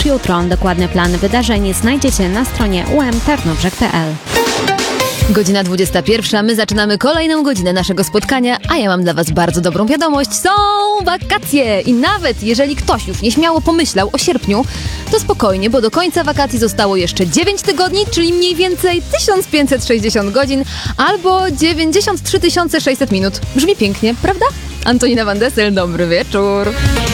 już jutro. Dokładny plan wydarzeń znajdziecie na stronie umtarnobrzeg.pl. Godzina 21, my zaczynamy kolejną godzinę naszego spotkania, a ja mam dla was bardzo dobrą wiadomość. Są wakacje i nawet jeżeli ktoś już nieśmiało pomyślał o sierpniu, to spokojnie, bo do końca wakacji zostało jeszcze 9 tygodni, czyli mniej więcej 1560 godzin albo 93 600 minut. Brzmi pięknie, prawda? Antonina Van Dessel, dobry wieczór.